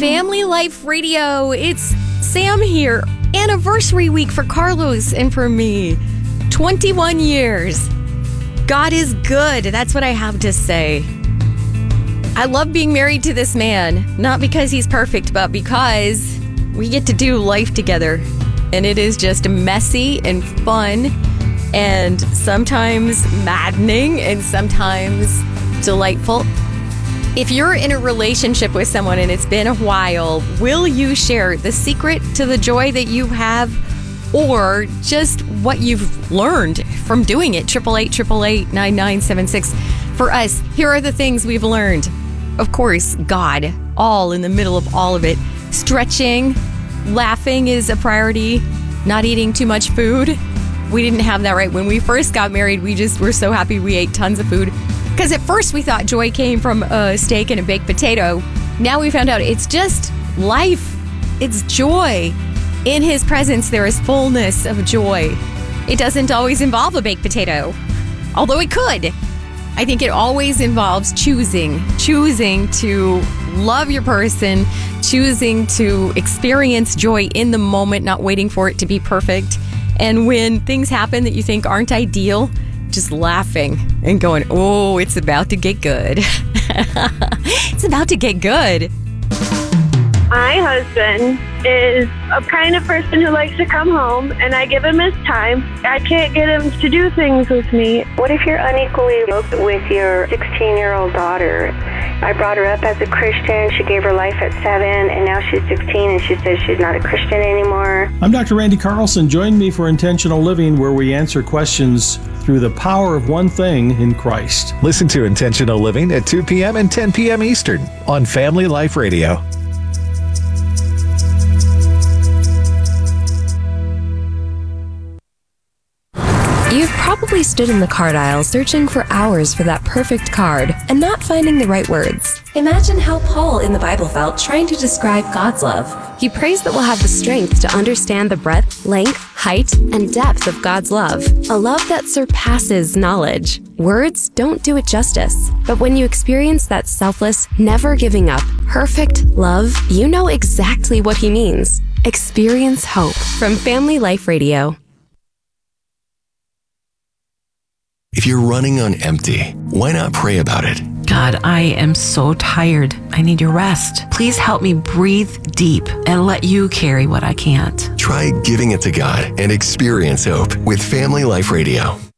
Family Life Radio. It's Sam here. Anniversary week for Carlos and for me. 21 years. God is good. That's what I have to say. I love being married to this man, not because he's perfect, but because we get to do life together. And it is just messy and fun and sometimes maddening and sometimes delightful. If you're in a relationship with someone and it's been a while, will you share the secret to the joy that you have or just what you've learned from doing it? 888-888-9976. For us, here are the things we've learned. Of course, God, all in the middle of all of it. Stretching, laughing is a priority, not eating too much food. We didn't have that right when we first got married. We just were so happy we ate tons of food. Because at first we thought joy came from a steak and a baked potato. Now we found out it's just life. It's joy. In His presence, there is fullness of joy. It doesn't always involve a baked potato, although it could. I think it always involves choosing to love your person, choosing to experience joy in the moment, not waiting for it to be perfect. And when things happen that you think aren't ideal, just laughing and going, oh, it's about to get good. It's about to get good. My husband is a kind of person who likes to come home, and I give him his time. I can't get him to do things with me. What if you're unequally yoked with your 16-year-old daughter? I brought her up as a Christian. She gave her life at 7, and now she's 16, and she says she's not a Christian anymore. I'm Dr. Randy Carlson. Join me for Intentional Living, where we answer questions through the power of one thing in Christ. Listen to Intentional Living at 2 p.m. and 10 p.m. Eastern on Family Life Radio. You've probably stood in the card aisle searching for hours for that perfect card and not finding the right words. Imagine how Paul in the Bible felt trying to describe God's love. He prays that we'll have the strength to understand the breadth, length, height, and depth of God's love. A love that surpasses knowledge. Words don't do it justice. But when you experience that selfless, never giving up, perfect love, you know exactly what he means. Experience hope from Family Life Radio. If you're running on empty, why not pray about it? God, I am so tired. I need your rest. Please help me breathe deep and let you carry what I can't. Try giving it to God and experience hope with Family Life Radio.